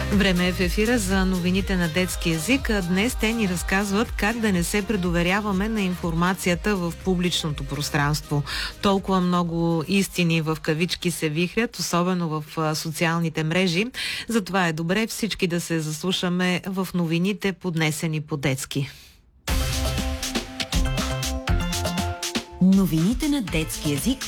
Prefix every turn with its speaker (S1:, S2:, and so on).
S1: Време е в ефира за новините на детски език. Днес те ни разказват как да не се предоверяваме на информацията в публичното пространство. Толкова много истини в кавички се вихрят, особено в социалните мрежи. Затова е добре всички да се заслушаме в новините, поднесени по-детски.
S2: Новините на детски език